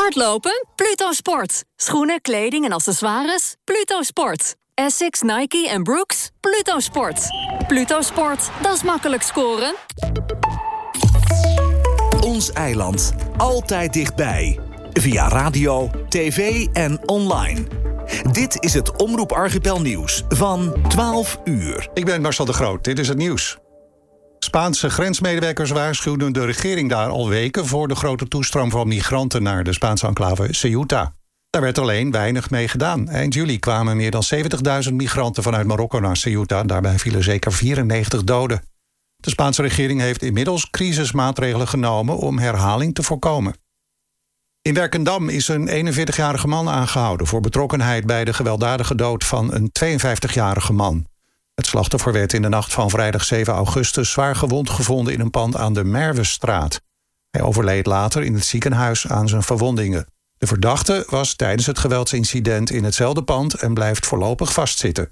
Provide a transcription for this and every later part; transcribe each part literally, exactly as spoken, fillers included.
Hardlopen? Pluto Sport. Schoenen, kleding en accessoires? Pluto Sport. Essex, Nike en Brooks? Pluto Sport. Pluto Sport, dat is makkelijk scoren. Ons eiland. Altijd dichtbij. Via radio, tv en online. Dit is het Omroep Archipel nieuws van twaalf uur. Ik ben Marcel de Groot, dit is het nieuws. Spaanse grensmedewerkers waarschuwden de regering daar al weken voor de grote toestroom van migranten naar de Spaanse enclave Ceuta. Daar werd alleen weinig mee gedaan. Eind juli kwamen meer dan zeventigduizend migranten vanuit Marokko naar Ceuta. Daarbij vielen zeker vierennegentig doden. De Spaanse regering heeft inmiddels crisismaatregelen genomen om herhaling te voorkomen. In Werkendam is een eenenveertigjarige man aangehouden voor betrokkenheid bij de gewelddadige dood van een tweeënvijftigjarige man. Het slachtoffer werd in de nacht van vrijdag zeven augustus zwaar gewond gevonden in een pand aan de Merwestraat. Hij overleed later in het ziekenhuis aan zijn verwondingen. De verdachte was tijdens het geweldsincident in hetzelfde pand en blijft voorlopig vastzitten.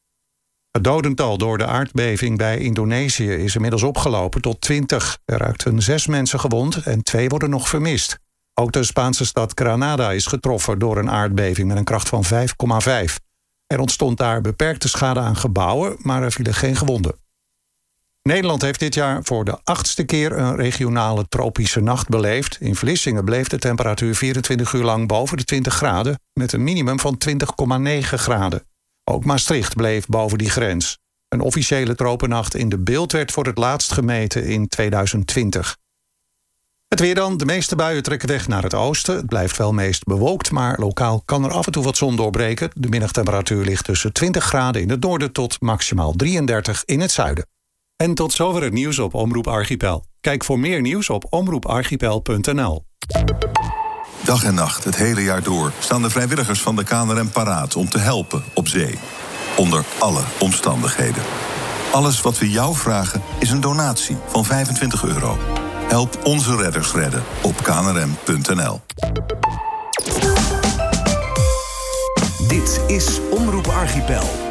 Het dodental door de aardbeving bij Indonesië is inmiddels opgelopen tot twintig. Er raakten zes mensen gewond en twee worden nog vermist. Ook de Spaanse stad Granada is getroffen door een aardbeving met een kracht van vijf komma vijf. Er ontstond daar beperkte schade aan gebouwen, maar er vielen geen gewonden. Nederland heeft dit jaar voor de achtste keer een regionale tropische nacht beleefd. In Vlissingen bleef de temperatuur vierentwintig uur lang boven de twintig graden... met een minimum van twintig komma negen graden. Ook Maastricht bleef boven die grens. Een officiële tropennacht in de Beeld werd voor het laatst gemeten in tweeduizend twintig. Het weer dan. De meeste buien trekken weg naar het oosten. Het blijft wel meest bewolkt, maar lokaal kan er af en toe wat zon doorbreken. De middagtemperatuur ligt tussen twintig graden in het noorden tot maximaal drieëndertig in het zuiden. En tot zover het nieuws op Omroep Archipel. Kijk voor meer nieuws op omroep archipel punt n l. Dag en nacht, het hele jaar door, staan de vrijwilligers van de K N R M paraat om te helpen op zee. Onder alle omstandigheden. Alles wat we jou vragen is een donatie van vijfentwintig euro. Help onze redders redden op k n r m punt n l. Dit is Omroep Archipel.